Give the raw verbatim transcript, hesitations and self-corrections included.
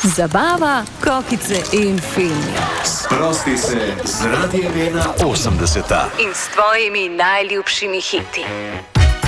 Zabava, kokice in filmi. Sprosti se z Radiem ena osemdeseta in s tvojimi najljubšimi hiti.